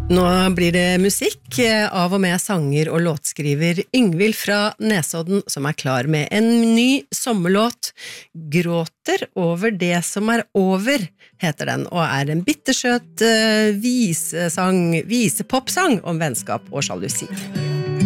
Nå blir det musikk av og med sanger og låtskriver Yngvild fra Nesodden som klar med en ny sommerlåt. Gråter over det som over, heter den, og en bittersøt visepopsang om vennskap og sjalusi.